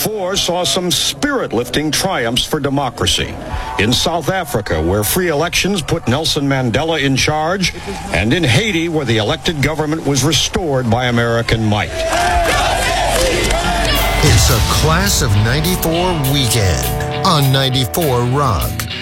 94 saw some spirit-lifting triumphs for democracy. In South Africa, where free elections put Nelson Mandela in charge, and in Haiti, where the elected government was restored by American might. It's a Class of 94 weekend on 94 Rock.